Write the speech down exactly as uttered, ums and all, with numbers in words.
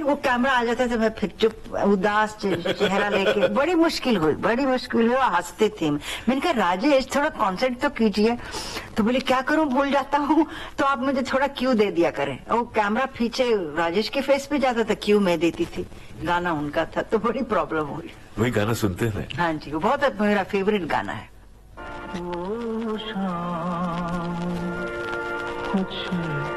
फिर वो कैमरा आ जाता था, मैं फिर चुप उदास चेहरा लेके, बड़ी मुश्किल हुई, बड़ी मुश्किल हुई, हंसते थे। मैंने कहा राजेश थोड़ा कॉन्सेंट्रेट तो कीजिए। तो बोले क्या करूं, भूल जाता हूँ, तो आप मुझे थोड़ा क्यू दे दिया करें। वो कैमरा पीछे राजेश के फेस पे जाता था, क्यू मैं देती थी, गाना उनका था, तो बड़ी प्रॉब्लम हुई। वही गाना सुनते हैं? हाँ जी, वो बहुत मेरा फेवरेट गाना है। कुछ